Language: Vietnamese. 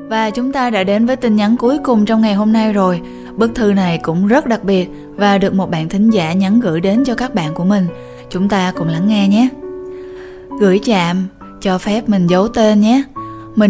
Và chúng ta đã đến với tin nhắn cuối cùng trong ngày hôm nay rồi. Bức thư này cũng rất đặc biệt và được một bạn thính giả nhắn gửi đến cho các bạn của mình. Chúng ta cùng lắng nghe nhé. Gửi chạm, cho phép mình giấu tên nhé.